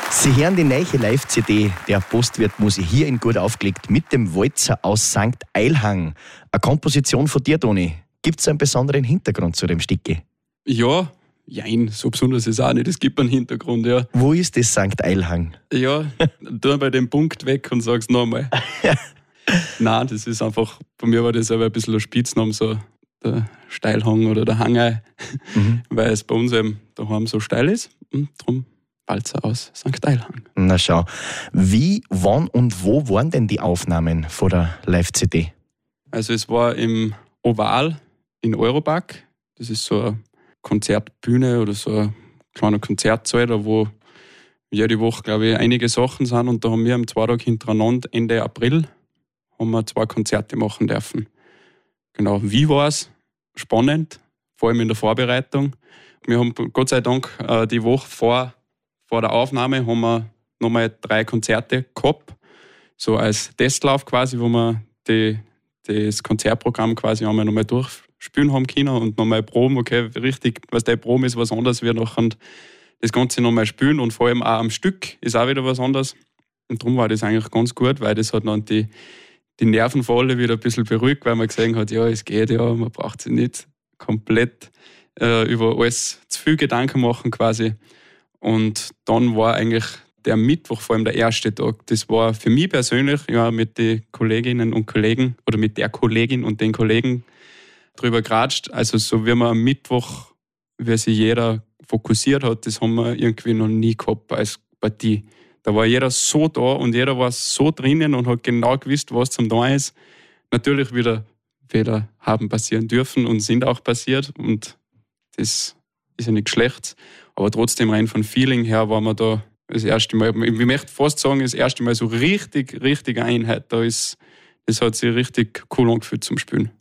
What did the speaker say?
Sie hören die neue Live-CD der Postwirtmusik hier in Gut aufgelegt mit dem Walzer aus St. Eilhang. Eine Komposition von dir, Toni. Gibt es einen besonderen Hintergrund zu dem Stücke? Ja, jein, so besonders ist es auch nicht. Es gibt einen Hintergrund, ja. Wo ist das St. Eilhang? Ja, tu bei dem Punkt weg und sag's nochmal. Nein, das ist einfach, bei mir war das aber ein bisschen ein Spitzname, so der Steilhang oder der Hangei, weil es bei uns eben daheim so steil ist und darum Walzer aus St. Eilhang. Na schau, wie, wann und wo waren denn die Aufnahmen von der Live-CD? Also es war im Oval in Europark. Das ist so eine Konzertbühne oder so ein kleiner Konzertsaal, da wo jede Woche, glaube ich, einige Sachen sind. Und da haben wir am 2 Tage hintereinander, Ende April, haben wir 2 Konzerte machen dürfen. Genau, wie war es? Spannend, vor allem in der Vorbereitung. Wir haben Gott sei Dank die Woche vor der Aufnahme haben wir nochmal 3 Konzerte gehabt, so als Testlauf quasi, wo wir das Konzertprogramm quasi einmal nochmal durchspielen haben können und nochmal proben, okay, richtig, was der Proben ist, was anderes, wir nachher das Ganze nochmal spielen und vor allem auch am Stück ist auch wieder was anderes. Und darum war das eigentlich ganz gut, weil das hat dann die Nerven von alle wieder ein bisschen beruhigt, weil man gesehen hat, ja, es geht ja, man braucht sich nicht komplett über alles zu viel Gedanken machen quasi. Und dann war eigentlich der Mittwoch, vor allem der erste Tag, das war für mich persönlich, ja, mit den Kolleginnen und Kollegen oder mit der Kollegin und den Kollegen drüber geratscht. Also so wie man am Mittwoch, wie sich jeder fokussiert hat, das haben wir irgendwie noch nie gehabt als Partie. Da war jeder so da und jeder war so drinnen und hat genau gewusst, was zum da ist. Natürlich wieder Fehler haben passieren dürfen und sind auch passiert und das ist ja nichts Schlechtes. Aber trotzdem rein von Feeling her war man da das erste Mal, ich möchte fast sagen, das erste Mal so richtig Einheit. Das hat sich richtig cool angefühlt zum Spielen.